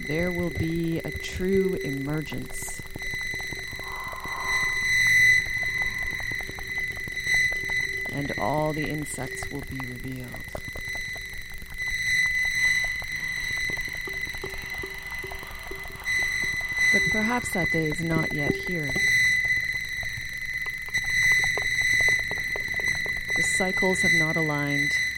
there will be a true emergence. And all the insects will be revealed. But perhaps that day is not yet here. The cycles have not aligned.